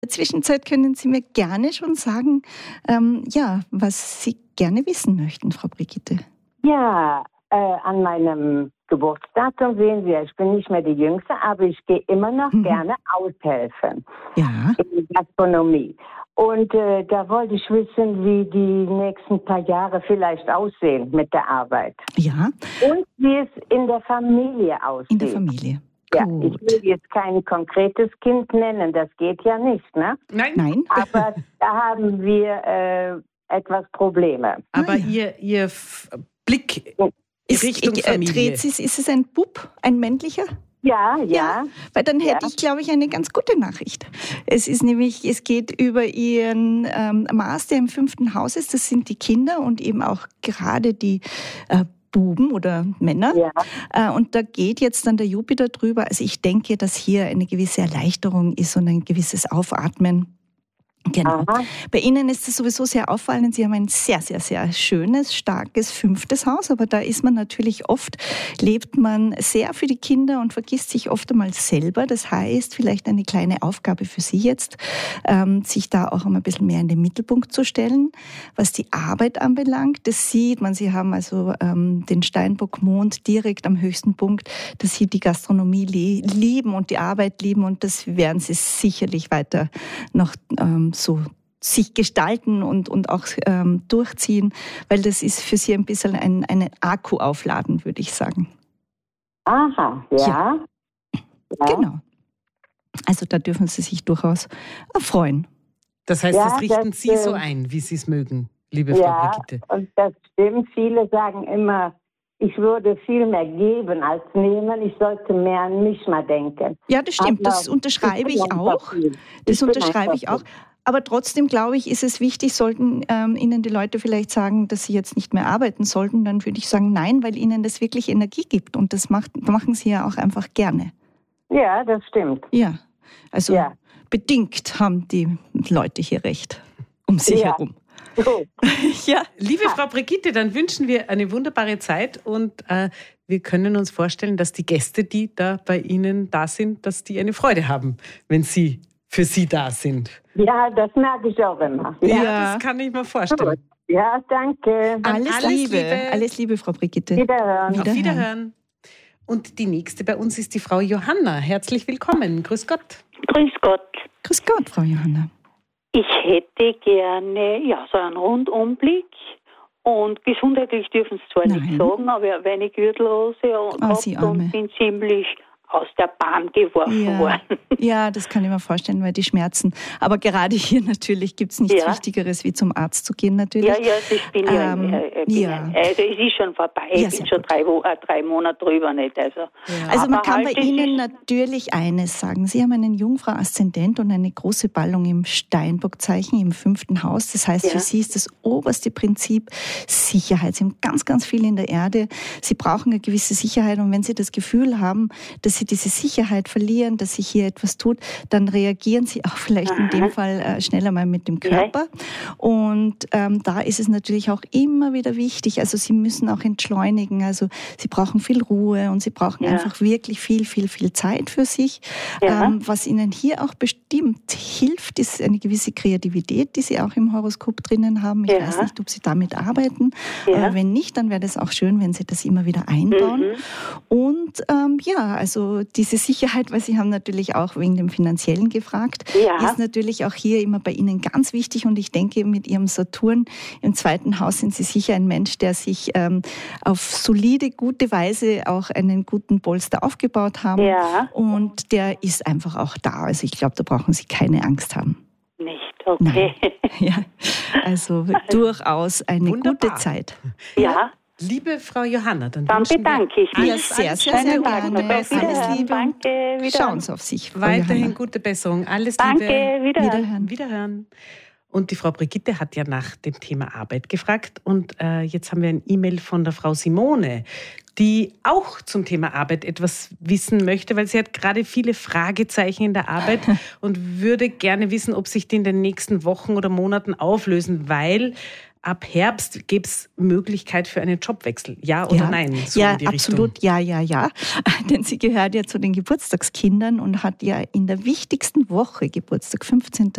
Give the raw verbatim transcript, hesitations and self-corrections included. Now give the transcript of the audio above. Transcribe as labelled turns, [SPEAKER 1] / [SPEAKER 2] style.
[SPEAKER 1] der Zwischenzeit können Sie mir gerne schon sagen, ähm, ja, was Sie gerne wissen möchten, Frau Brigitte.
[SPEAKER 2] Ja, äh, an meinem Geburtsdatum sehen Sie, ich bin nicht mehr die Jüngste, aber ich gehe immer noch mhm. gerne aushelfen.
[SPEAKER 1] Ja.
[SPEAKER 2] In der Gastronomie. Und äh, da wollte ich wissen, wie die nächsten paar Jahre vielleicht aussehen mit der Arbeit.
[SPEAKER 1] Ja.
[SPEAKER 2] Und wie es in der Familie aussieht.
[SPEAKER 1] In der Familie.
[SPEAKER 2] Ja,
[SPEAKER 1] Gut.
[SPEAKER 2] ich will jetzt kein konkretes Kind nennen, das geht ja nicht, ne?
[SPEAKER 3] Nein.
[SPEAKER 1] Nein.
[SPEAKER 2] Aber da haben wir äh, etwas Probleme.
[SPEAKER 3] Aber
[SPEAKER 1] Ah, ja.
[SPEAKER 3] ihr, ihr F- Blick in
[SPEAKER 1] Ist,
[SPEAKER 3] Richtung
[SPEAKER 1] äh,
[SPEAKER 3] Familie.
[SPEAKER 1] dreht sie, ist es ein Bub, ein männlicher?
[SPEAKER 2] Ja, ja.
[SPEAKER 1] Weil dann hätte
[SPEAKER 2] Ja.
[SPEAKER 1] ich, glaube ich, eine ganz gute Nachricht. Es ist nämlich, es geht über ihren ähm, Mars, der im fünften Haus ist. Das sind die Kinder und eben auch gerade die äh, Buben oder Männer.
[SPEAKER 2] Ja.
[SPEAKER 1] Äh, und da geht jetzt dann der Jupiter drüber. Also ich denke, dass hier eine gewisse Erleichterung ist und ein gewisses Aufatmen. Genau.
[SPEAKER 2] Aha.
[SPEAKER 1] Bei Ihnen ist es sowieso sehr auffallend. Sie haben ein sehr, sehr, sehr schönes, starkes fünftes Haus. Aber da ist man natürlich oft, lebt man sehr für die Kinder und vergisst sich oft einmal selber. Das heißt, vielleicht eine kleine Aufgabe für Sie jetzt, ähm, sich da auch einmal ein bisschen mehr in den Mittelpunkt zu stellen. Was die Arbeit anbelangt, das sieht man. Sie haben also ähm, den Steinbock-Mond direkt am höchsten Punkt, dass Sie die Gastronomie li- lieben und die Arbeit lieben. Und das werden Sie sicherlich weiter noch ähm, so sich gestalten und, und auch ähm, durchziehen, weil das ist für Sie ein bisschen ein, ein Akku aufladen, würde ich sagen.
[SPEAKER 2] Aha, ja.
[SPEAKER 1] Ja.
[SPEAKER 2] Ja.
[SPEAKER 1] Genau. Also da dürfen Sie sich durchaus erfreuen.
[SPEAKER 3] Das heißt,
[SPEAKER 2] Ja,
[SPEAKER 3] das richten
[SPEAKER 2] das,
[SPEAKER 3] Sie so
[SPEAKER 2] äh,
[SPEAKER 3] ein, wie Sie es mögen, liebe Frau
[SPEAKER 2] Ja,
[SPEAKER 3] Brigitte.
[SPEAKER 2] und das stimmt. Viele sagen immer, ich würde viel mehr geben als nehmen. Ich sollte mehr an mich mal denken.
[SPEAKER 1] Ja, das stimmt. Das
[SPEAKER 2] Aber
[SPEAKER 1] unterschreibe
[SPEAKER 2] bin
[SPEAKER 1] ich
[SPEAKER 2] einfach
[SPEAKER 1] auch.
[SPEAKER 2] viel.
[SPEAKER 1] Das
[SPEAKER 2] bin
[SPEAKER 1] unterschreibe
[SPEAKER 2] einfach
[SPEAKER 1] ich auch.
[SPEAKER 2] viel.
[SPEAKER 1] Aber trotzdem, glaube ich, ist es wichtig, sollten ähm, Ihnen die Leute vielleicht sagen, dass Sie jetzt nicht mehr arbeiten sollten, dann würde ich sagen, nein, weil Ihnen das wirklich Energie gibt. Und das macht, machen Sie ja auch einfach gerne.
[SPEAKER 2] Ja, das stimmt.
[SPEAKER 1] Ja, also
[SPEAKER 2] Ja.
[SPEAKER 1] bedingt haben die Leute hier recht um Sie
[SPEAKER 2] Ja.
[SPEAKER 1] herum.
[SPEAKER 2] So.
[SPEAKER 1] Ja,
[SPEAKER 3] Liebe Frau Brigitte, dann wünschen wir eine wunderbare Zeit und äh, wir können uns vorstellen, dass die Gäste, die da bei Ihnen da sind, dass die eine Freude haben, wenn Sie für Sie da sind.
[SPEAKER 2] Ja, das merke ich auch immer.
[SPEAKER 3] Ja,
[SPEAKER 1] Ja.
[SPEAKER 3] das kann ich mir
[SPEAKER 2] Gut.
[SPEAKER 3] vorstellen.
[SPEAKER 2] Ja, danke.
[SPEAKER 1] alles,
[SPEAKER 3] alles
[SPEAKER 1] Liebe.
[SPEAKER 3] Liebe.
[SPEAKER 1] Alles Liebe, Frau Brigitte.
[SPEAKER 2] Wiederhören.
[SPEAKER 3] Auf Wiederhören. Und die nächste bei uns ist die Frau Johanna. Herzlich willkommen. Grüß Gott.
[SPEAKER 4] Grüß Gott.
[SPEAKER 1] Grüß Gott, Frau Johanna.
[SPEAKER 4] Ich hätte gerne ja, so einen Rundumblick. Und gesundheitlich dürfen Sie zwar
[SPEAKER 1] Nein.
[SPEAKER 4] nicht sagen, aber ich habe eine Gürtelrose
[SPEAKER 1] Ah, Sie
[SPEAKER 4] gehabt
[SPEAKER 1] Arme.
[SPEAKER 4] und bin ziemlich aus der Bahn geworfen
[SPEAKER 1] Ja,
[SPEAKER 4] worden.
[SPEAKER 1] ja, das kann ich mir vorstellen, weil die Schmerzen. Aber gerade hier natürlich gibt es nichts
[SPEAKER 4] Ja.
[SPEAKER 1] Wichtigeres, wie zum Arzt zu gehen natürlich.
[SPEAKER 4] Ja, ja, das bin ja,
[SPEAKER 1] Ähm,
[SPEAKER 4] äh, bin
[SPEAKER 1] ja.
[SPEAKER 4] ja. Also es ist schon vorbei,
[SPEAKER 1] Ja,
[SPEAKER 4] ich
[SPEAKER 1] sehr
[SPEAKER 4] bin schon
[SPEAKER 1] gut.
[SPEAKER 4] drei, Wo- äh, drei Monate drüber nicht. Also,
[SPEAKER 1] Also man
[SPEAKER 4] Aber
[SPEAKER 1] kann
[SPEAKER 4] halt,
[SPEAKER 1] bei
[SPEAKER 4] es
[SPEAKER 1] Ihnen
[SPEAKER 4] ist-
[SPEAKER 1] natürlich eines sagen. Sie haben einen Jungfrau-Aszendent und eine große Ballung im Steinbock-Zeichen im fünften Haus. Das heißt,
[SPEAKER 4] Ja.
[SPEAKER 1] für Sie ist das oberste Prinzip Sicherheit. Sie haben ganz, ganz viel in der Erde. Sie brauchen eine gewisse Sicherheit. Und wenn Sie das Gefühl haben, dass Sie diese Sicherheit verlieren, dass sich hier etwas tut, dann reagieren Sie auch vielleicht in dem Fall äh, schneller mal mit dem Körper. Und ähm, da ist es natürlich auch immer wieder wichtig, also Sie müssen auch entschleunigen, also Sie brauchen viel Ruhe und Sie brauchen
[SPEAKER 4] Ja.
[SPEAKER 1] einfach wirklich viel, viel, viel Zeit für sich.
[SPEAKER 4] Ja.
[SPEAKER 1] Ähm, was Ihnen hier auch bestimmt hilft, ist eine gewisse Kreativität, die Sie auch im Horoskop drinnen haben. Ich
[SPEAKER 4] Ja.
[SPEAKER 1] weiß nicht, ob Sie damit arbeiten,
[SPEAKER 4] Ja.
[SPEAKER 1] aber wenn nicht, dann wäre das auch schön, wenn Sie das immer wieder einbauen.
[SPEAKER 4] Mhm.
[SPEAKER 1] Und ähm, ja, also diese Sicherheit, weil Sie haben natürlich auch wegen dem Finanziellen gefragt,
[SPEAKER 4] Ja.
[SPEAKER 1] ist natürlich auch hier immer bei Ihnen ganz wichtig. Und ich denke, mit Ihrem Saturn im zweiten Haus sind Sie sicher ein Mensch, der sich ähm, auf solide, gute Weise auch einen guten Polster aufgebaut haben.
[SPEAKER 4] Ja.
[SPEAKER 1] Und der ist einfach auch da. Also ich glaube, da brauchen Sie keine Angst haben.
[SPEAKER 4] Nicht, okay.
[SPEAKER 1] Ja, also durchaus eine
[SPEAKER 3] Wunderbar.
[SPEAKER 1] gute Zeit.
[SPEAKER 4] Ja,
[SPEAKER 3] Liebe Frau Johanna, dann,
[SPEAKER 4] dann
[SPEAKER 3] wünschen wir
[SPEAKER 4] bedanke ich mich.
[SPEAKER 1] Ja,
[SPEAKER 3] alles,
[SPEAKER 1] sehr,
[SPEAKER 3] alles
[SPEAKER 1] sehr, sehr
[SPEAKER 4] Schönen Tag
[SPEAKER 1] gerne.
[SPEAKER 4] noch. Auf
[SPEAKER 1] Alles
[SPEAKER 4] Wiederhören.
[SPEAKER 1] Liebe.
[SPEAKER 4] Danke, wiederhören.
[SPEAKER 1] Schauen Sie auf sich, Frau
[SPEAKER 3] Weiterhin
[SPEAKER 1] Johanna.
[SPEAKER 3] gute Besserung. Alles
[SPEAKER 4] Danke,
[SPEAKER 3] Liebe.
[SPEAKER 4] wiederhören.
[SPEAKER 1] Wiederhören.
[SPEAKER 3] Wiederhören. Und die Frau Brigitte hat ja nach dem Thema Arbeit gefragt. Und äh, jetzt haben wir ein E-Mail von der Frau Simone, die auch zum Thema Arbeit etwas wissen möchte, weil sie hat gerade viele Fragezeichen in der Arbeit und würde gerne wissen, ob sich die in den nächsten Wochen oder Monaten auflösen, weil ab Herbst gäbe es Möglichkeit für einen Jobwechsel. Ja oder
[SPEAKER 1] ja.
[SPEAKER 3] nein? So
[SPEAKER 1] ja,
[SPEAKER 3] in die
[SPEAKER 1] absolut.
[SPEAKER 3] Richtung.
[SPEAKER 1] Ja, ja, ja. Denn sie gehört ja zu den Geburtstagskindern und hat ja in der wichtigsten Woche Geburtstag, fünfzehnten